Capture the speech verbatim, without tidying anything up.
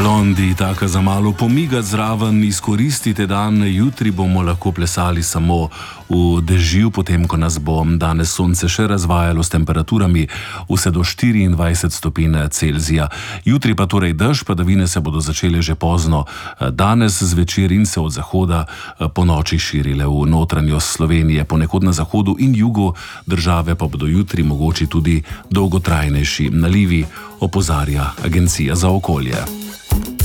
Blondi, taka za malo pomigati zraven, izkoristite dan, jutri bomo lahko plesali samo v dežju, potem ko nas bo danes sonce še razvajalo s temperaturami vse do štiriindvajset stopinj Celzija. Jutri pa torej dež, padavine se bodo začele že pozno danes zvečer in se od zahoda po noči širile v notranjost Slovenije. Ponekod na zahodu in jugu države pa bodo jutri mogoči tudi dolgotrajnejši nalivi, opozarja Agencija za okolje.